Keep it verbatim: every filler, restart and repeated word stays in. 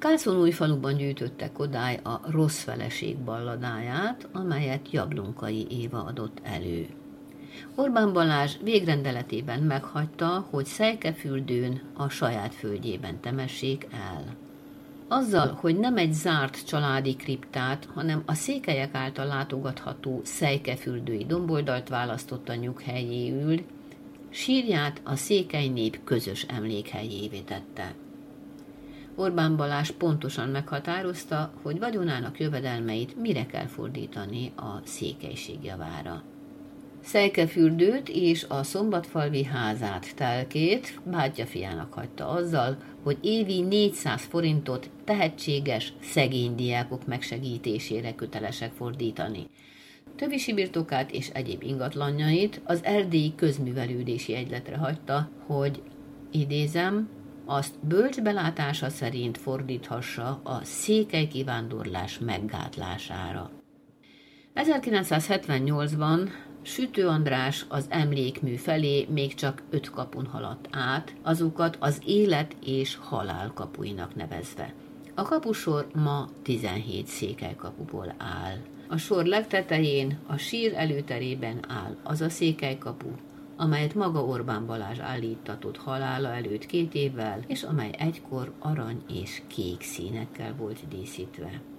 Kászonújfaluban gyűjtötte Kodály a Rossz feleség balladáját, amelyet Jablonkai Éva adott elő. Orbán Balázs végrendeletében meghagyta, hogy Szejkefürdőn a saját földjében temessék el. Azzal, hogy nem egy zárt családi kriptát, hanem a székelyek által látogatható szejkefürdői domboldalt választotta nyughelyéül, sírját a székely nép közös emlékhelyévé tette. Orbán Balázs pontosan meghatározta, hogy vagyonának jövedelmeit mire kell fordítani a székelység javára. Szejkefürdőt és a szombatfalvi házát, telkét bátyjafiának hagyta azzal, hogy évi négyszáz forintot tehetséges, szegény diákok megsegítésére kötelesek fordítani. Tövisi birtokát és egyéb ingatlanjait az erdélyi közművelődési egyletre hagyta, hogy, idézem, azt bölcs belátása szerint fordíthassa a székely kivándorlás meggátlására. ezerkilencszázhetvennyolcban Sütő András az emlékmű felé még csak öt kapun haladt át, azokat az élet és halál kapuinak nevezve. A kapusor ma tizenhét székelykapuból áll. A sor legtetején, a sír előterében áll az a székelykapu, amelyet maga Orbán Balázs állítatott halála előtt két évvel, és amely egykor arany és kék színekkel volt díszítve.